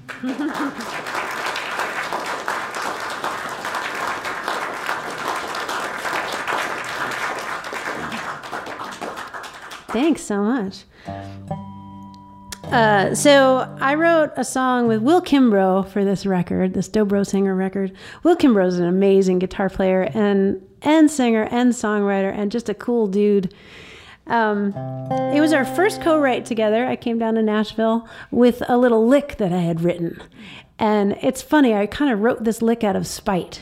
Thanks so much. So I wrote a song with Will Kimbrough for this record, this Dobro Singer record. Will Kimbrough is an amazing guitar player and singer and songwriter and just a cool dude. It was our first co-write together. I came down to Nashville with a little lick that I had written. And it's funny, I kind of wrote this lick out of spite.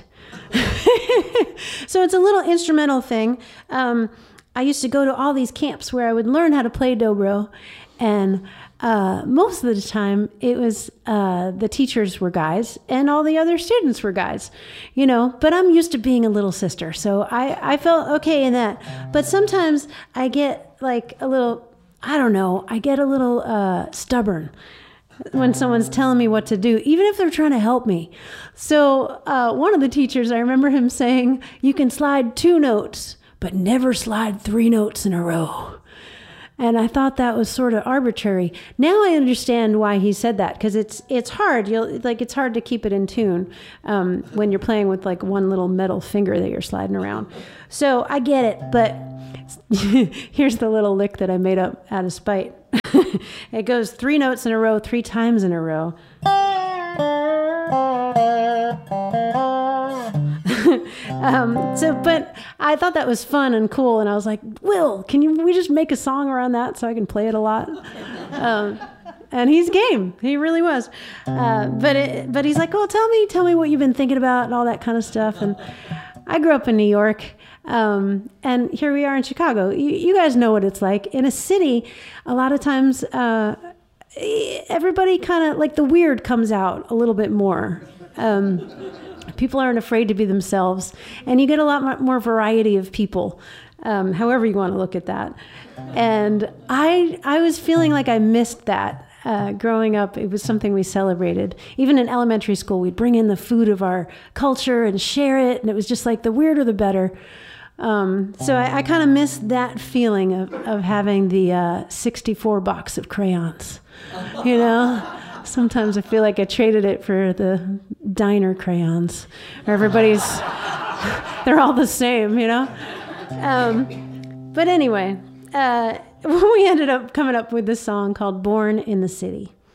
So it's a little instrumental thing. I used to go to all these camps where I would learn how to play dobro, and most of the time it was the teachers were guys and all the other students were guys, you know, but I'm used to being a little sister, so I felt okay in that. But sometimes I get like a little, I don't know, I get a little stubborn when someone's telling me what to do, even if they're trying to help me. So one of the teachers, I remember him saying, you can slide 2 notes, but never slide 3 notes in a row. And I thought that was sort of arbitrary. Now I understand why he said that, because it's hard. It's hard to keep it in tune when you're playing with like one little metal finger that you're sliding around. So I get it, but here's the little lick that I made up out of spite. It goes 3 notes in a row, 3 times in a row. But I thought that was fun and cool, and I was like, Will, we just make a song around that so I can play it a lot? And he's game. He really was. But he's like, well, tell me what you've been thinking about and all that kind of stuff. And I grew up in New York, and here we are in Chicago. You guys know what it's like. In a city, a lot of times everybody kind of, like, the weird comes out a little bit more. People aren't afraid to be themselves, and you get a lot more variety of people, however you want to look at that. And I was feeling like I missed that growing up. It was something we celebrated. Even in elementary school, we'd bring in the food of our culture and share it, and it was just like the weirder the better. So I kind of missed that feeling of having the 64 box of crayons, you know? Sometimes I feel like I traded it for the diner crayons. Everybody's, they're all the same, you know? But anyway, we ended up coming up with this song called Born in the City.